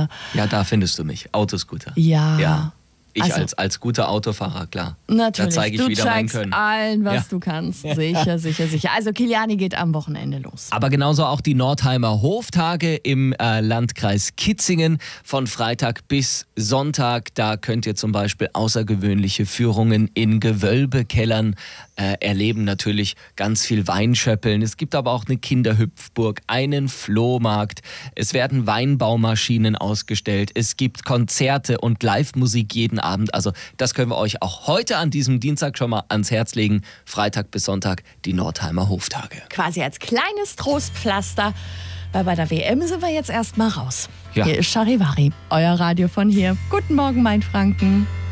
Autoscooter. Ja, da findest du mich. Autoscooter. Ja. Ich Also- als guter Autofahrer, klar. Natürlich, Da zeige ich du wieder mein zeigst Können. allen, was Ja. du kannst. Sicher. Also Kiliani geht am Wochenende los. Aber genauso auch die Nordheimer Hoftage im Landkreis Kitzingen von Freitag bis Sonntag. Da könnt ihr zum Beispiel außergewöhnliche Führungen in Gewölbekellern erleben. Natürlich ganz viel Weinschöppeln. Es gibt aber auch eine Kinderhüpfburg, einen Flohmarkt. Es werden Weinbaumaschinen ausgestellt. Es gibt Konzerte und Live-Musik jeden Abend. Also das können wir euch auch heute an diesem Dienstag schon mal ans Herz legen. Freitag bis Sonntag die Nordheimer Hoftage. Quasi als kleines Trostpflaster, weil bei der WM sind wir jetzt erstmal raus. Ja. Hier ist Charivari, euer Radio von hier. Guten Morgen, Mainfranken.